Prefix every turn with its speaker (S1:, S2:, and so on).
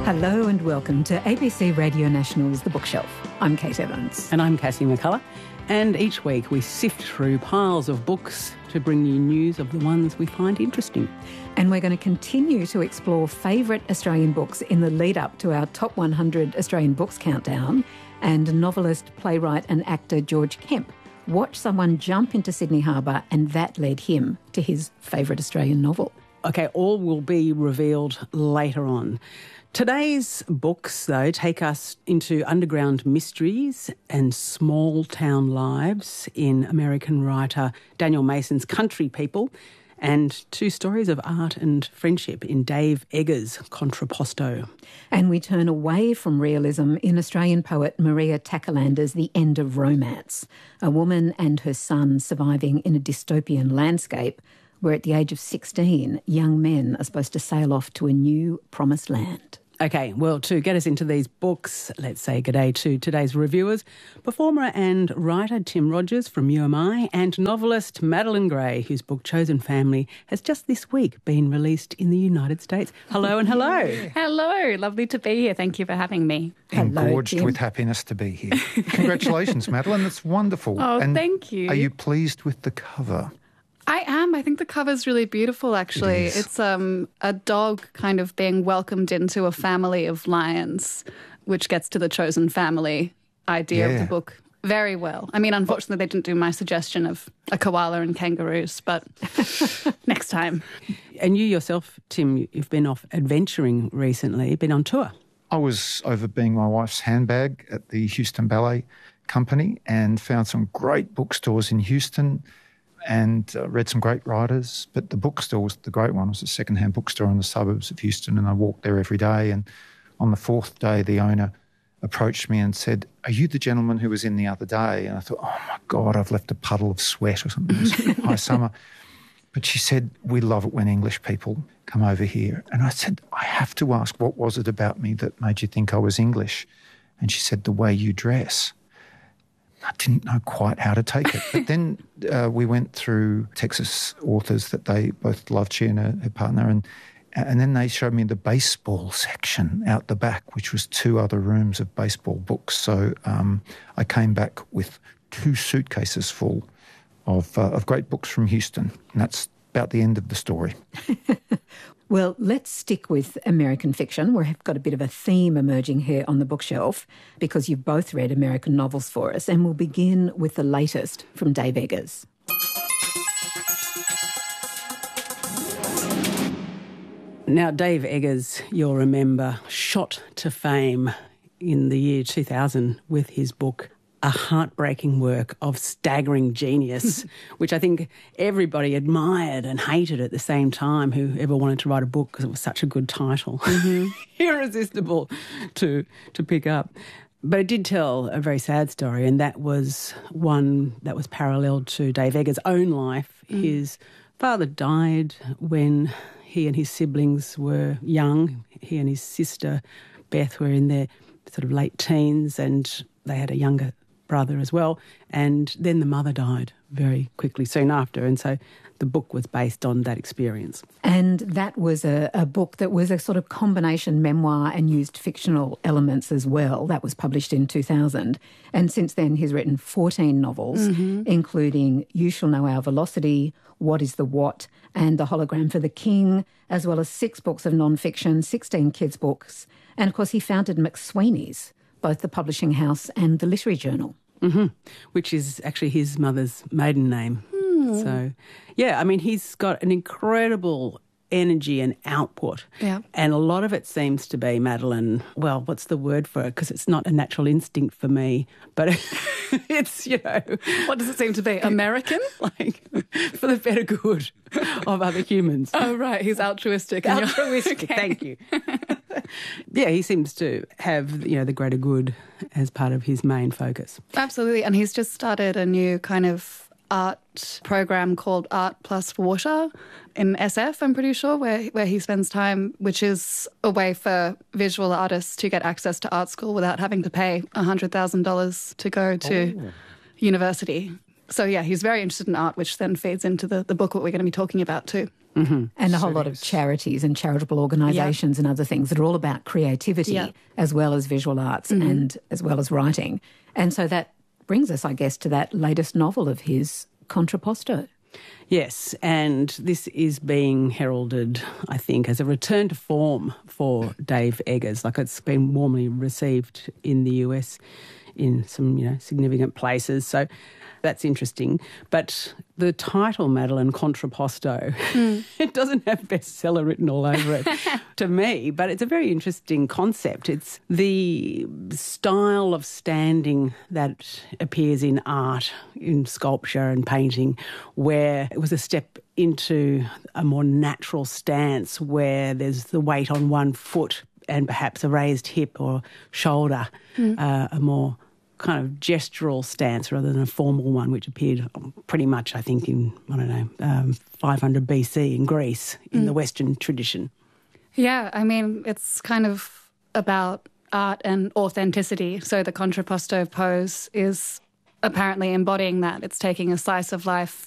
S1: Hello and welcome to ABC Radio National's The Bookshelf. I'm Kate Evans.
S2: And I'm Cassie McCullough. And each week we sift through piles of books to bring you news of the ones we find interesting.
S1: And we're going to continue to explore favourite Australian books in the lead up to our Top 100 Australian Books Countdown. And novelist, playwright and actor George Kemp watched someone jump into Sydney Harbour and that led him to his favourite Australian novel.
S2: OK, all will be revealed later on. Today's books, though, take us into underground mysteries and small-town lives in American writer Daniel Mason's Country People, and two stories of art and friendship in Dave Eggers' Contrapposto.
S1: And we turn away from realism in Australian poet Maria Takalander's The End of Romance, a woman and her son surviving in a dystopian landscape where at the age of 16, young men are supposed to sail off to a new promised land.
S2: OK, well, to get us into these books, let's say g'day to today's reviewers, performer and writer Tim Rogers from UMI and novelist Madeline Gray, whose book Chosen Family has just this week been released in the United States. Hello and hello.
S3: Hello, lovely to be here. Thank you for having me.
S4: Engorged with happiness to be here. Congratulations, Madeline. That's wonderful.
S3: Oh, and thank you.
S4: Are you pleased with the cover?
S3: I am. I think the cover's really beautiful, actually. It's a dog kind of being welcomed into a family of lions, which gets to the chosen family idea of the book very well. I mean, unfortunately, they didn't do my suggestion of a koala and kangaroos, but next time.
S2: And you yourself, Tim, you've been off adventuring recently, been on tour.
S4: I was over being my wife's handbag at the Houston Ballet Company and found some great bookstores in Houston and read some great writers. But the bookstore was the great one. It was a second-hand bookstore in the suburbs of Houston, and I walked there every day. And on the fourth day, the owner approached me and said, "Are you the gentleman who was in the other day?" And I thought, oh, my God, I've left a puddle of sweat or something. It was high summer. But she said, "We love it when English people come over here." And I said, "I have to ask, what was it about me that made you think I was English?" And she said, "The way you dress." I didn't know quite how to take it. But then we went through Texas authors that they both loved, she and her partner, and then they showed me the baseball section out the back, which was two other rooms of baseball books. So I came back with 2 suitcases full of great books from Houston, and that's about the end of the story.
S1: Well, let's stick with American fiction. We've got a bit of a theme emerging here on the bookshelf because you've both read American novels for us, and we'll begin with the latest from Dave Eggers.
S2: Now, Dave Eggers, you'll remember, shot to fame in the year 2000 with his book A Heartbreaking Work of Staggering Genius, which I think everybody admired and hated at the same time, whoever wanted to write a book because it was such a good title. Irresistible to pick up. But it did tell a very sad story, and that was one that was paralleled to Dave Eggers' own life. His father died when he and his siblings were young. He and his sister, Beth, were in their sort of late teens, and they had a younger brother as well, and then the mother died very quickly soon after, and so the book was based on that experience.
S1: And that was a book that was a sort of combination memoir and used fictional elements as well. That was published in 2000, and since then he's written 14 novels, including You Shall Know Our Velocity, What is the What, and The Hologram for the King, as well as 6 books of non-fiction, 16 kids' books, and of course he founded McSweeney's, both the publishing house and the literary journal.
S2: Which is actually his mother's maiden name. So, yeah, I mean, he's got an incredible energy and output.
S3: Yeah.
S2: And a lot of it seems to be, Madeline, well, what's the word for it? Because it's not a natural instinct for me, but it's, you know...
S3: What does it seem to be? American?
S2: Like, for the better good of other humans.
S3: Oh, right, he's altruistic.
S2: Altruistic,
S3: Okay.
S2: Thank you. Yeah, he seems to have, you know, the greater good as part of his main focus.
S3: Absolutely, and he's just started a new kind of art program called Art Plus Water in SF, I'm pretty sure, where he spends time, which is a way for visual artists to get access to art school without having to pay $100,000 to go to university. So, yeah, he's very interested in art, which then feeds into the book what we're going to be talking about too.
S1: And a whole lot of charities and charitable organisations and other things that are all about creativity as well as visual arts and as well as writing. And so that brings us, I guess, to that latest novel of his, Contrapposto.
S2: Yes, and this is being heralded, I think, as a return to form for Dave Eggers. Like, it's been warmly received in the US in some, significant places. So that's interesting. But the title, Madeline, Contrapposto, it doesn't have bestseller written all over it to me, but it's a very interesting concept. It's the style of standing that appears in art, in sculpture and painting, where it was a step into a more natural stance where there's the weight on one foot and perhaps a raised hip or shoulder, a more kind of gestural stance rather than a formal one, which appeared pretty much, I think, in, 500 BC in Greece, in the Western tradition.
S3: Yeah, I mean, it's kind of about art and authenticity. So the contrapposto pose is apparently embodying that. It's taking a slice of life